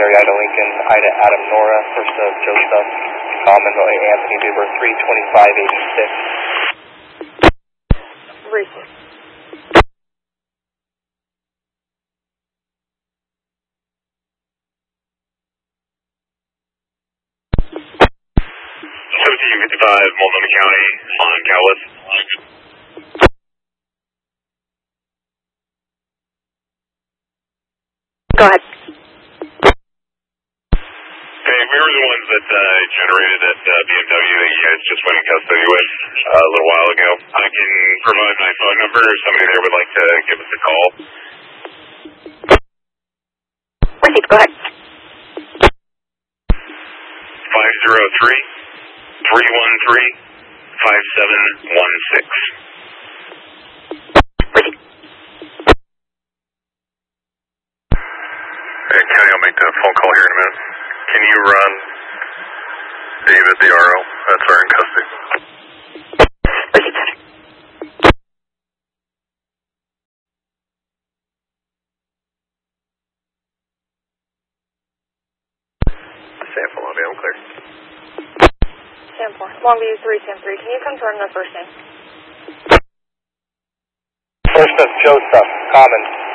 Charlie Ida Lincoln, Ida Adam Nora, first of Joseph, Common Anthony Duber, 32586. Receive. Multnomah County on Cowlitz. Go ahead. Hey, we were the ones that generated that BMW that you guys just went in custody with a little while ago. I can provide my phone number if somebody there would like to give us a call. Receive. Go ahead. 503-313-5716. Hey, Kenny, I'll make that phone call here in a minute. Can you run David, the RO? That's our in custody. Sample, I'll be able to clear. Sam 4. Longview 3, Sam 3. Can you confirm the first name? First of Joseph, Common.